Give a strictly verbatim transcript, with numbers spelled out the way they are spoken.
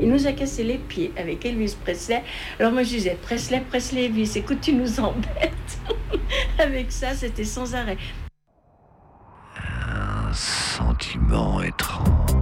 nous a cassé les pieds avec Elvis Presley. Alors moi je disais, Presley, Presley, Elvis, écoute, tu nous embêtes. Avec ça, c'était sans arrêt. Un sentiment étrange